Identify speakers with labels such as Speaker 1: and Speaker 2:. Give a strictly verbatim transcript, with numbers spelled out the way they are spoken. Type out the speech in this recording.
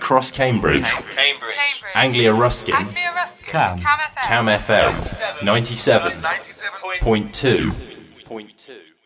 Speaker 1: Cross Cambridge,
Speaker 2: Cambridge,
Speaker 1: Anglia Ruskin,
Speaker 2: Anglia Ruskin,
Speaker 3: Cam.
Speaker 2: Cam F M,
Speaker 1: Cam F M, ninety-seven
Speaker 2: ninety-seven
Speaker 1: point two.